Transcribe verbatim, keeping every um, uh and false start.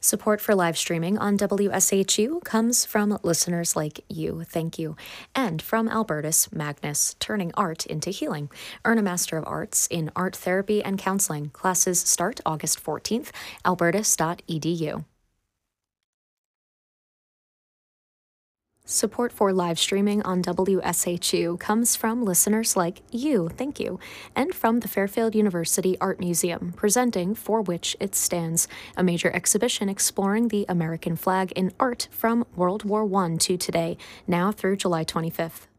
Support for live streaming on W S H U comes from listeners like you, thank you, and from Albertus Magnus, turning art into healing. Earn a Master of Arts in Art Therapy and Counseling. Classes start August fourteenth, albertus dot e d u. Support for live streaming on W S H U comes from listeners like you, thank you, and from the Fairfield University Art Museum, presenting For Which It Stands, a major exhibition exploring the American flag in art from World War One to today, now through July twenty-fifth.